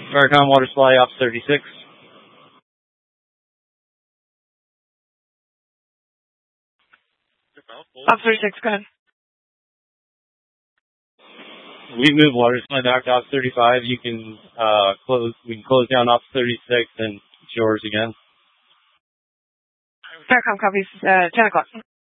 Farrakhan Water Supply, Ops 36. Ops 36, go ahead. We've moved water supply back to Ops 35. You can we can close down Ops 36 and it's yours again. Farrakhan copies 10 o'clock.